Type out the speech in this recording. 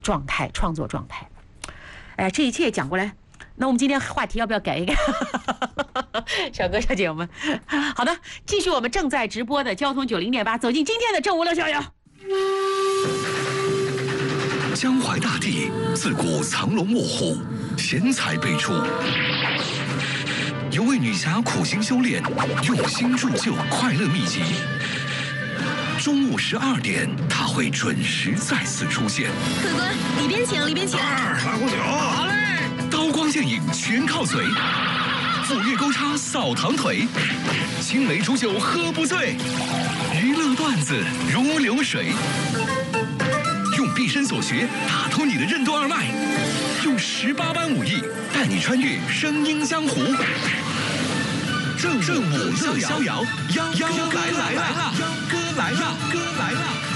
状态、创作状态。哎，这一切讲过来，那我们今天话题要不要改一改？小哥小姐们，好的，继续我们正在直播的交通90.8，走进今天的正午6逍遥。 江淮大地自古藏龙卧虎，贤才辈出。有位女侠苦心修炼，用心铸就快乐秘籍。中午12点，她会准时再次出现。 客官，里边请，里边请。 来壶酒。好嘞。刀光剑影全靠嘴，斧钺钩叉扫堂腿，青梅煮酒喝不醉，娱乐段子如流水。用毕生所学打通你的任督二脉，用18般武艺带你穿越声音江湖。正午乐逍遥，妖哥来了，妖哥来了，妖哥来了。